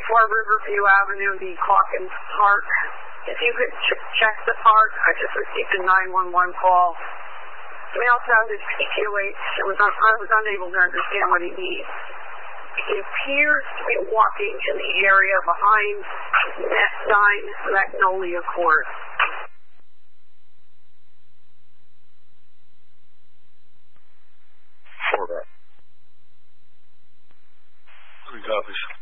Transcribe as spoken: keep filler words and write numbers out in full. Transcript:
thirty-four Riverview Avenue, the Hawkins Park. If you could ch- check the park, I just received a nine one one call. Male sounded articulate. I was, un- I was unable to understand what he needs. He appears to be walking in the area behind nine Magnolia Court. For that. Three copies.